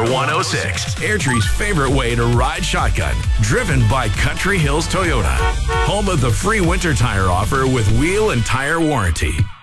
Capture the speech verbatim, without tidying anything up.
one oh six, Airtree's favorite way to ride shotgun. Driven by Country Hills Toyota. Home of the free winter tire offer with wheel and tire warranty.